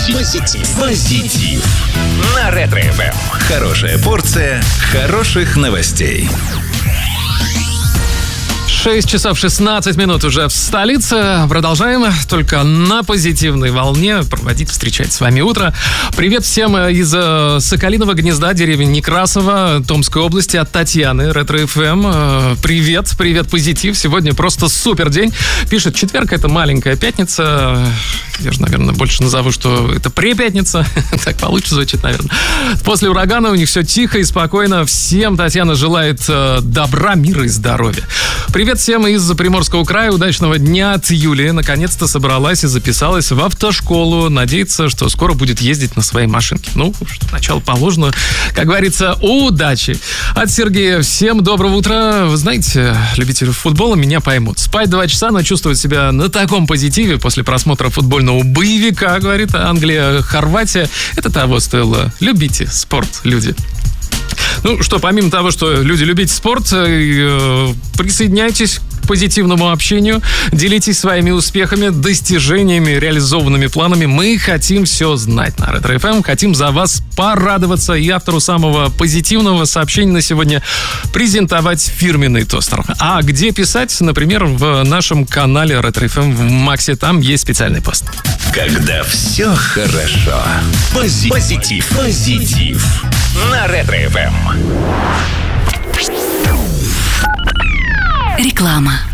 Позитив. На Ретро-ФМ. Хорошая порция хороших новостей. 6 часов 16 минут уже в столице. Продолжаем только на позитивной волне встречать с вами утро. Привет всем из Соколиного гнезда, деревни Некрасово, Томской области, от Татьяны, Ретро-ФМ. Привет, позитив. Сегодня просто супер день. Пишет, четверг — это маленькая пятница. Я же, наверное, больше назову, что это препятница. Так получше звучит, наверное. После урагана у них все тихо и спокойно. Всем Татьяна желает добра, мира и здоровья. Привет всем из Приморского края. Удачного дня от Юлии. Наконец-то собралась и записалась в автошколу. Надеется, что скоро будет ездить на своей машинке. Ну, что начало положено. Как говорится, удачи. От Сергея. Всем доброго утра. Вы знаете, любители футбола меня поймут. Спать 2 часа, но чувствовать себя на таком позитиве после просмотра футбольного боевика, говорит Англия, Хорватия. Это того стоило. Любите спорт, люди. Ну что, помимо того, что люди любите спорт, присоединяйтесь к позитивному общению, делитесь своими успехами, достижениями, реализованными планами. Мы хотим все знать на Ретро-ФМ, хотим за вас порадоваться и автору самого позитивного сообщения на сегодня презентовать фирменный тостер. А где писать? Например, в нашем канале Ретро-ФМ в Максе, там есть специальный пост. Когда все хорошо. Позитив. На Ретро-ФМ. Реклама.